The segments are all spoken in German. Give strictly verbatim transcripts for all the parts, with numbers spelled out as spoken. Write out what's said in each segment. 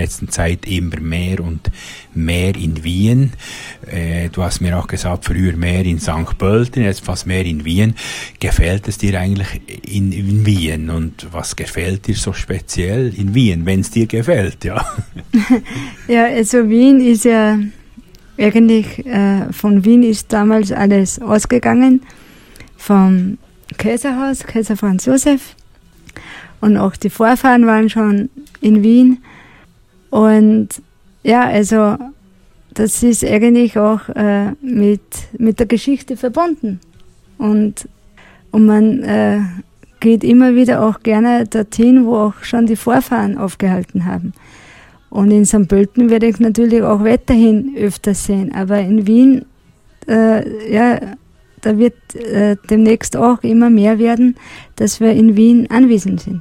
letzten Zeit immer mehr und mehr in Wien. Äh, du hast mir auch gesagt, früher mehr in Sankt Pölten, jetzt fast mehr in Wien. Gefällt es dir eigentlich in, in Wien? Und was gefällt dir so speziell in Wien, wenn es dir gefällt, ja? Ja, also Wien ist ja eigentlich, äh, von Wien ist damals alles ausgegangen, vom Kaiserhaus, Kaiser Franz Josef. Und auch die Vorfahren waren schon in Wien. Und ja, also das ist eigentlich auch äh, mit, mit der Geschichte verbunden. Und, und man äh, geht immer wieder auch gerne dorthin, wo auch schon die Vorfahren aufgehalten haben. Und in Sankt Pölten werde ich natürlich auch weiterhin öfters sehen. Aber in Wien, äh, ja, da wird äh, demnächst auch immer mehr werden, dass wir in Wien anwesend sind.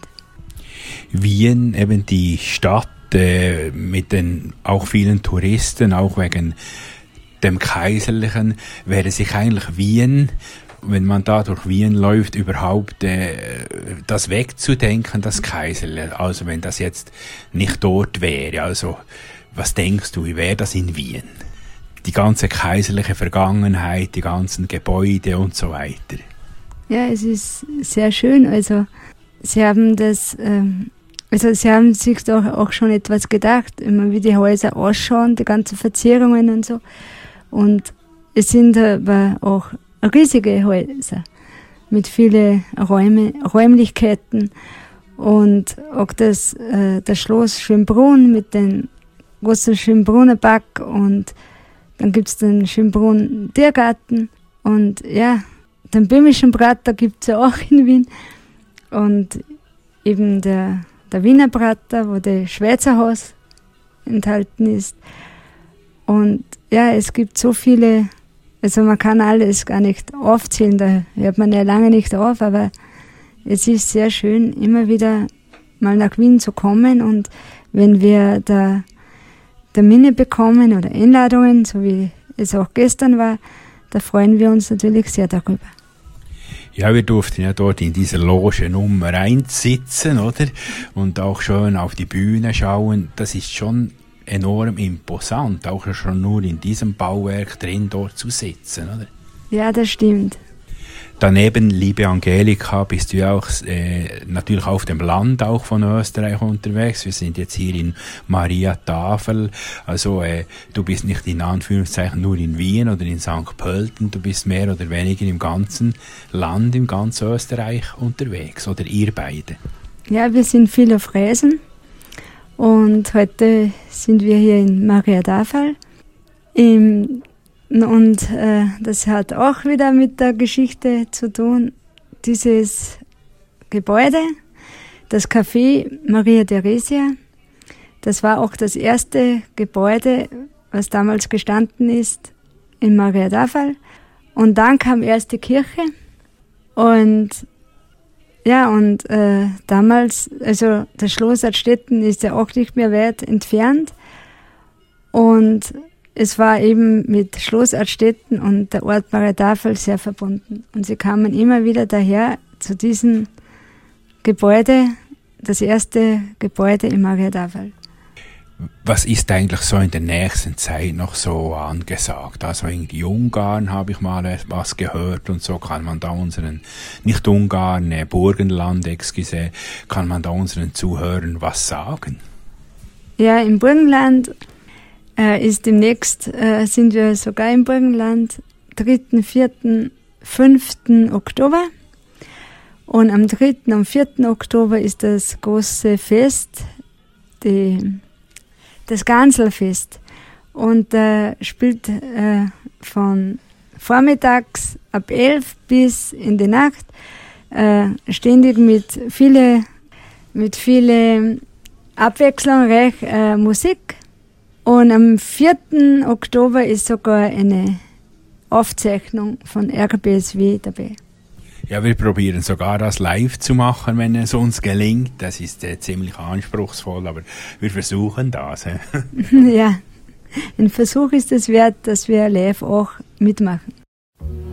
Wien, eben die Stadt äh, mit den auch vielen Touristen, auch wegen dem Kaiserlichen, wäre sich eigentlich Wien, wenn man da durch Wien läuft, überhaupt äh, das wegzudenken, das Kaiserliche. Also wenn das jetzt nicht dort wäre. Also was denkst du, wie wäre das in Wien? Die ganze kaiserliche Vergangenheit, die ganzen Gebäude und so weiter. Ja, es ist sehr schön. Also sie haben das, ähm, also sie haben sich doch auch schon etwas gedacht, immer wie die Häuser ausschauen, die ganzen Verzierungen und so. Und es sind aber auch riesige Häuser mit vielen Räume, Räumlichkeiten und auch das, äh, das Schloss Schönbrunn mit dem großen Schönbrunner Park und dann gibt es den Schönbrunn Tiergarten und ja, den Böhmischen Prater gibt es ja auch in Wien und eben der, der Wiener Prater, wo das Schweizer Haus enthalten ist. Und ja, es gibt so viele, also man kann alles gar nicht aufzählen, da hört man ja lange nicht auf, aber es ist sehr schön, immer wieder mal nach Wien zu kommen und wenn wir da Termine bekommen oder Einladungen, so wie es auch gestern war, da freuen wir uns natürlich sehr darüber. Ja, wir durften ja dort in dieser Loge Nummer eins sitzen, oder? Und auch schön auf die Bühne schauen. Das ist schon enorm imposant, auch schon nur in diesem Bauwerk drin dort zu sitzen, oder? Ja, das stimmt. Daneben, liebe Angelika, bist du ja auch äh, natürlich auf dem Land auch von Österreich unterwegs. Wir sind jetzt hier in Maria Tafel. Also äh, du bist nicht in Anführungszeichen nur in Wien oder in Sankt Pölten, du bist mehr oder weniger im ganzen Land, im ganzen Österreich unterwegs. Oder ihr beide? Ja, wir sind viel auf Reisen und heute sind wir hier in Maria Tafel. Im Und äh, das hat auch wieder mit der Geschichte zu tun. Dieses Gebäude, das Café Maria Theresia, das war auch das erste Gebäude, was damals gestanden ist in Maria Tafel. Und dann kam erst die Kirche. Und ja, und äh, damals, also das Schloss Adstetten ist ja auch nicht mehr weit entfernt. Und es war eben mit Schloss Adstetten und der Ort Maria Tafel sehr verbunden. Und sie kamen immer wieder daher zu diesem Gebäude, das erste Gebäude in Maria Tafel. Was ist eigentlich so in der nächsten Zeit noch so angesagt? Also in Ungarn habe ich mal was gehört und so kann man da unseren, nicht Ungarn, äh, Burgenland, excuse, kann man da unseren Zuhörern was sagen? Ja, im Burgenland Äh, ist demnächst, äh, sind wir sogar im Burgenland, dritten, vierten, fünften Oktober. Und am dritten und vierten Oktober ist das große Fest, die, das Ganselfest. Und da äh, spielt äh, von vormittags ab elf bis in die Nacht äh, ständig mit viele, mit viele abwechslungsreich äh, Musik. Und am vierten Oktober ist sogar eine Aufzeichnung von R B S W dabei. Ja, wir probieren sogar das live zu machen, wenn es uns gelingt. Das ist äh, ziemlich anspruchsvoll, aber wir versuchen das. Äh. Ja, ein Versuch ist es wert, dass wir live auch mitmachen.